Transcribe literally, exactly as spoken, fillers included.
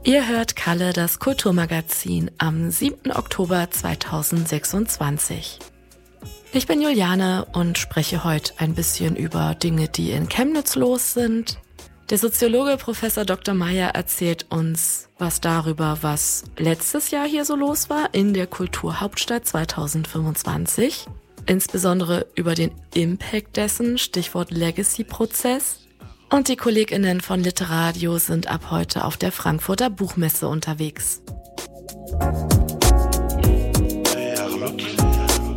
Ihr hört Kalle, das Kulturmagazin, am siebten Oktober zweitausendsechsundzwanzig. Ich bin Juliane und spreche heute ein bisschen über Dinge, die in Chemnitz los sind. Der Soziologe Professor Doktor Meyer erzählt uns was darüber, was letztes Jahr hier so los war in der Kulturhauptstadt zweitausendfünfundzwanzig. Insbesondere über den Impact dessen, Stichwort Legacy-Prozess. Und die KollegInnen von Literadio sind ab heute auf der Frankfurter Buchmesse unterwegs.